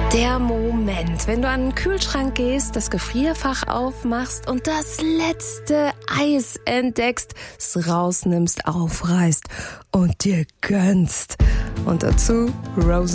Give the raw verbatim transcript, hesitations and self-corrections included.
Der Moment, wenn du an den Kühlschrank gehst, das Gefrierfach aufmachst und das letzte Eis entdeckst, es rausnimmst, aufreißt und dir gönnst. Und dazu Rose